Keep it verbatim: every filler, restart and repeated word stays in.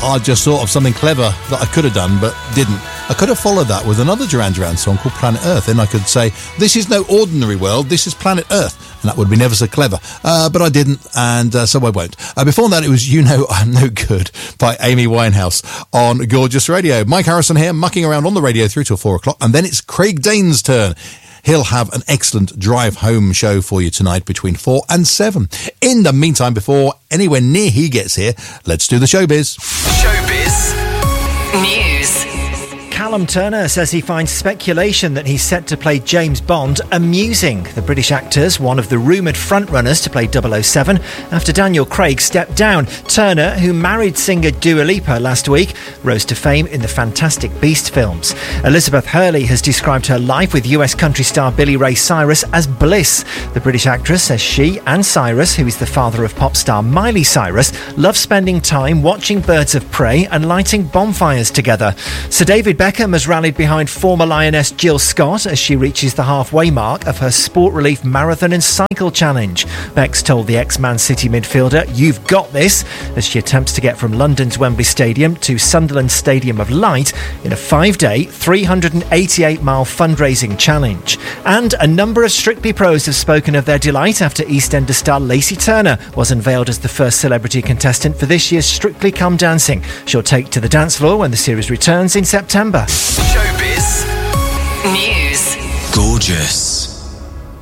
I just thought of something clever that I could have done but didn't. I could have followed that with another Duran Duran song called Planet Earth. Then I could say, this is no ordinary world, this is Planet Earth. And that would be never so clever. Uh, but I didn't, and uh, so I won't. Uh, before that, it was You Know I'm No Good by Amy Winehouse on Gorgeous Radio. Mike Harrison here, mucking around on the radio through till four o'clock. And then it's Craig Dane's turn. He'll have an excellent drive home show for you tonight between four and seven. In the meantime, before anywhere near he gets here, let's do the showbiz. Showbiz News. Callum Turner says he finds speculation that he's set to play James Bond amusing. The British actor's one of the rumoured frontrunners to play double oh seven after Daniel Craig stepped down. Turner, who married singer Dua Lipa last week, rose to fame in the Fantastic Beasts films. Elizabeth Hurley has described her life with U S country star Billy Ray Cyrus as bliss. The British actress says she and Cyrus, who is the father of pop star Miley Cyrus, love spending time watching birds of prey and lighting bonfires together. Sir David Beckham Beckham has rallied behind former Lioness Jill Scott as she reaches the halfway mark of her Sport Relief Marathon and Cycle Challenge. Bex told the ex-Man City midfielder, "You've got this," as she attempts to get from London's Wembley Stadium to Sunderland's Stadium of Light in a five-day, three hundred eighty-eight mile fundraising challenge. And a number of Strictly pros have spoken of their delight after EastEnders star Lacey Turner was unveiled as the first celebrity contestant for this year's Strictly Come Dancing. She'll take to the dance floor when the series returns in September. Showbiz News. Gorgeous.